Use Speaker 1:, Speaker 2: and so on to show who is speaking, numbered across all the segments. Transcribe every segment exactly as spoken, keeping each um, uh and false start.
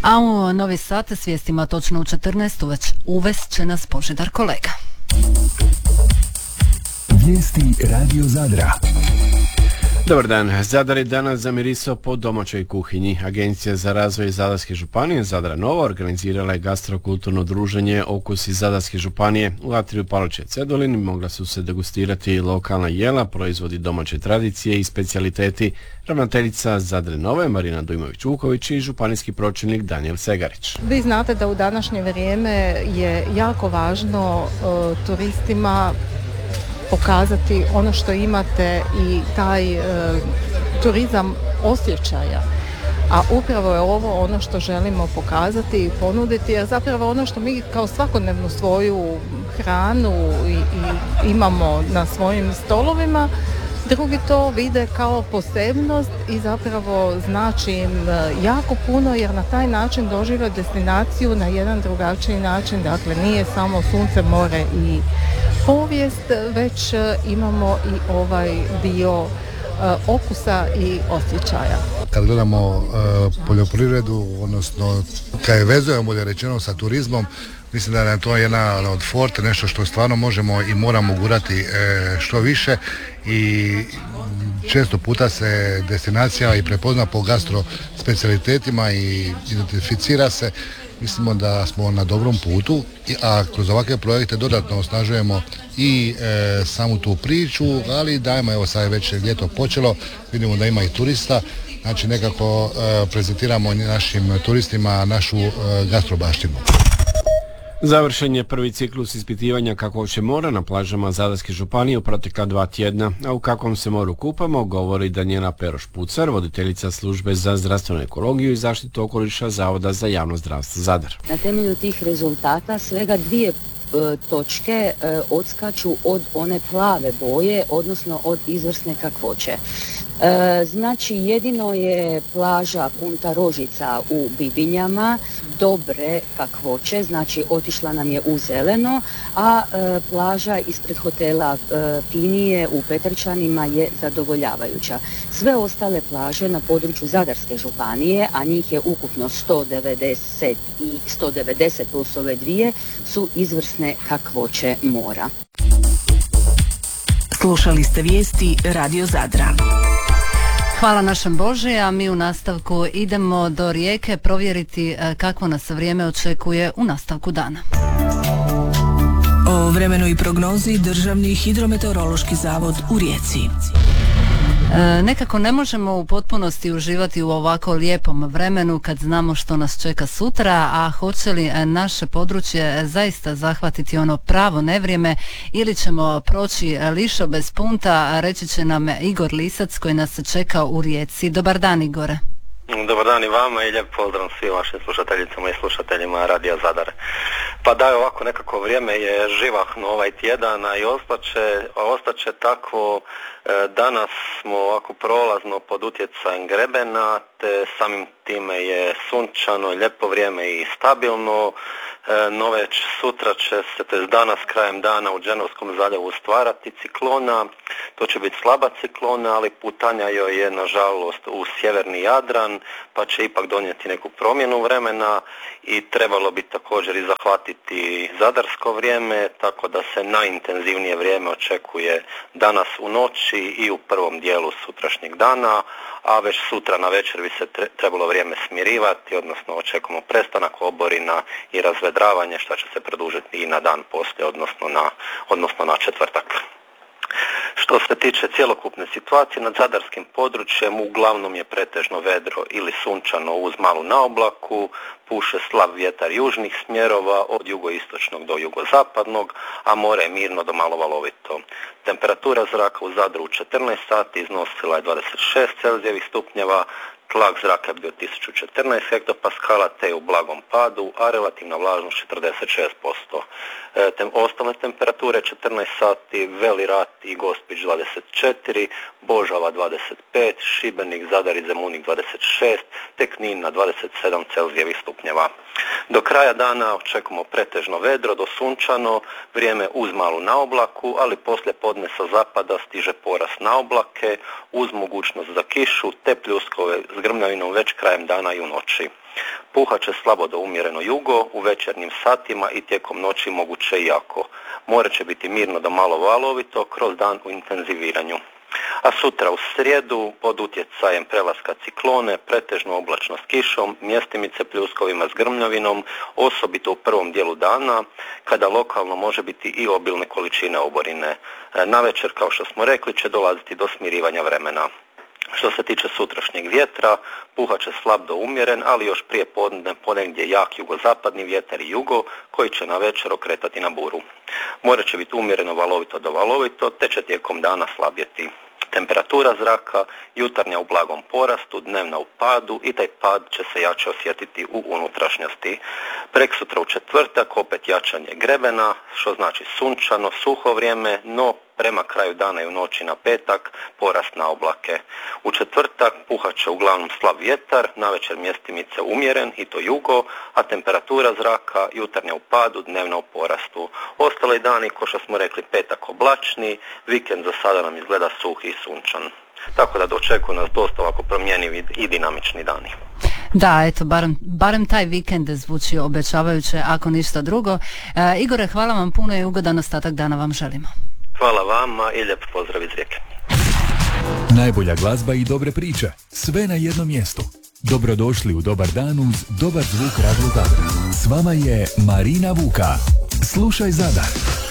Speaker 1: A u Novi Sad s vijestima točno u četrnaest već uvest će nas Božidar kolega.
Speaker 2: Vijesti Radio Zadra.
Speaker 3: Dobar dan. Zadar je danas zamirisao po domaćoj kuhinji. Agencija za razvoj Zadarske županije Zadra Nova organizirala je gastrokulturno druženje Okusi Zadarske županije u atriju Palače Cedolin. Mogla su se degustirati lokalna jela, proizvodi domaće tradicije i specijaliteti. Ravnateljica Zadre Nove Marina Dujmović-Vuković i županijski pročelnik Danijel Segarić.
Speaker 4: Vi znate da u današnje vrijeme je jako važno uh, turistima pokazati ono što imate i taj e, turizam osjećaja. A upravo je ovo ono što želimo pokazati i ponuditi, jer zapravo ono što mi kao svakodnevnu svoju hranu i, i imamo na svojim stolovima, drugi to vide kao posebnost i zapravo znači im jako puno, jer na taj način dožive destinaciju na jedan drugačiji način. Dakle, nije samo sunce, more i povijest, već imamo i ovaj dio uh, okusa i osjećaja.
Speaker 5: Kad gledamo uh, poljoprivredu, odnosno kad je vezujemo, bolje rečeno, sa turizmom, mislim da je to jedna od forte, nešto što stvarno možemo i moramo gurati e, što više i često puta se destinacija i prepozna po gastro specijalitetima i identificira se. Mislimo da smo na dobrom putu, a kroz ovakve projekte dodatno osnažujemo i e, samu tu priču, ali dajemo, evo sad je već ljeto počelo, vidimo da ima i turista, znači nekako e, prezentiramo našim turistima našu e, gastrobaštinu.
Speaker 3: Završen je prvi ciklus ispitivanja kakvoće mora na plažama Zadarske županije u protekla dva tjedna, a u kakvom se moru kupamo govori Danijela Peroš-Pucar, voditeljica službe za zdravstvenu ekologiju i zaštitu okoliša Zavoda za javno zdravstvo Zadar.
Speaker 6: Na temelju tih rezultata svega dvije točke e, odskaču od one plave boje, odnosno od izvrsne kakvoće. E, znači jedino je plaža Punta Rožica u Bibinjama dobre kakvoće, znači otišla nam je u zeleno, a e, plaža ispred hotela e, Pinije u Petrčanima je zadovoljavajuća. Sve ostale plaže na području Zadarske županije, a njih je ukupno sto devedeset i sto devedeset plus ove dvije, su izvrsne kakvoće mora.
Speaker 7: Slušali ste vijesti Radio Zadra.
Speaker 1: Hvala našem Boži, a mi u nastavku idemo do Rijeke provjeriti kakvo nas vrijeme očekuje u nastavku dana.
Speaker 7: O vremenu i prognozi Državni hidrometeorološki zavod u Rijeci.
Speaker 1: E, nekako ne možemo u potpunosti uživati u ovako lijepom vremenu kad znamo što nas čeka sutra, a hoće li naše područje zaista zahvatiti ono pravo nevrijeme ili ćemo proći lišo bez punta, reći će nam Igor Lisac koji nas čeka u Rijeci. Dobar dan, Igore.
Speaker 8: Dobar dan i vama i lijep pozdrav svim vašim slušateljicama i slušateljima Radija Zadar. Pa da, ovako nekako vrijeme je živahno ovaj tjedan, a i ostaće, ostaće takvo. Danas smo ovako prolazno pod utjecajem grebena, te samim time je sunčano, lijepo vrijeme i stabilno. No već sutra će se, to je danas krajem dana u Dženovskom zaljevu stvarati ciklona. To će biti slaba ciklona, ali putanja joj je nažalost u sjeverni Jadran, pa će ipak donijeti neku promjenu vremena i trebalo bi također i zahvatiti zadarsko vrijeme, tako da se najintenzivnije vrijeme očekuje danas u noći i u prvom dijelu sutrašnjeg dana, a već sutra na večer bi se trebalo vrijeme smirivati, odnosno očekujemo prestanak oborina i razvedravanje, što će se produžiti i na dan poslije, odnosno na, odnosno na četvrtak. Što se tiče cjelokupne situacije, nad zadarskim područjem uglavnom je pretežno vedro ili sunčano uz malu naoblaku, puše slab vjetar južnih smjerova od jugoistočnog do jugozapadnog, a more je mirno do malo valovito. Temperatura zraka u Zadru u četrnaest sati iznosila je dvadeset šest celzijevih stupnjeva, tlak zraka je bio tisuću četrnaest hektopaskala te je u blagom padu, a relativna vlažnost četrdeset šest posto. E, tem, ostale temperature četrnaest sati, Veli Rat i Gospić dvadeset četiri, Božava dvadeset pet, Šibenik, Zadar i Zemunik dvadeset šest, te Knin na dvadeset sedam celzijevih stupnjeva. Do kraja dana očekujemo pretežno vedro do sunčano, vrijeme uz malu naoblaku, ali poslije podne sa zapada stiže porast naoblake uz mogućnost za kišu te pljuskove s grmljavinom već krajem dana i u noći. Puhat će slabo do umjereno jugo, u večernjim satima i tijekom noći moguće i jako. More će biti mirno do malo valovito, kroz dan u intenziviranju. A sutra u srijedu pod utjecajem prelaska ciklone, pretežno oblačno s kišom, mjestimice pljuskovima s grmljavinom, osobito u prvom dijelu dana, kada lokalno može biti i obilne količine oborine. Navečer, kao što smo rekli, će dolaziti do smirivanja vremena. Što se tiče sutrašnjeg vjetra, puhat će slab do umjeren, ali još prije podne ponegdje jak jugozapadni vjetar i jugo, koji će na večer okretati na buru. More će biti umjereno valovito do valovito, te će tijekom dana slabjeti. Temperatura zraka jutarnja u blagom porastu, dnevna u padu i taj pad će se jače osjetiti u unutrašnjosti. Preksutra u četvrtak opet jačanje grebena, što znači sunčano, suho vrijeme, no prema kraju dana i u noći na petak porast na oblake. U četvrtak puhat će uglavnom slab vjetar, navečer mjestimice umjeren i to jugo, a temperatura zraka jutarnja u padu, dnevna u porastu. Ostali dani, ko što smo rekli, petak oblačni, vikend za sada nam izgleda suh i sunčan. Tako da dočekuju nas dosta ovako promjenjivi i dinamični dani.
Speaker 1: Da, eto, barem, barem taj vikend zvuči obećavajuće, ako ništa drugo. E, Igore, hvala vam puno i ugodan ostatak dana vam želimo.
Speaker 8: Hvala vama i lijep pozdrav iz Rijeke.
Speaker 2: Najbolja glazba i dobre priče, sve na jednom mjestu. Dobrodošli u Dobar dan uz dobar zvuk Radio Zadar. S vama je Marina Vuka. Slušaj Zadar.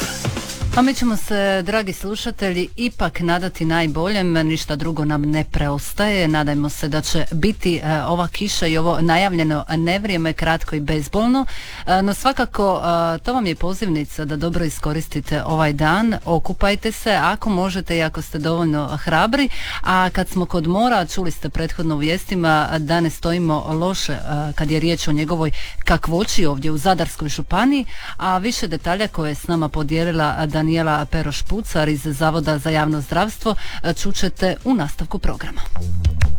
Speaker 1: A mi ćemo se, dragi slušatelji, ipak nadati najboljem, ništa drugo nam ne preostaje. Nadajmo se da će biti e, ova kiša i ovo najavljeno nevrijeme kratko i bezbolno, e, no svakako e, to vam je pozivnica da dobro iskoristite ovaj dan, okupajte se ako možete i ako ste dovoljno hrabri, a kad smo kod mora, čuli ste prethodno u vijestima da ne stojimo loše e, kad je riječ o njegovoj kakvoći ovdje u Zadarskoj županiji, a više detalja koje je s nama podijelila da Daniela Peroš-Pucar iz Zavoda za javno zdravstvo čućete u nastavku programa.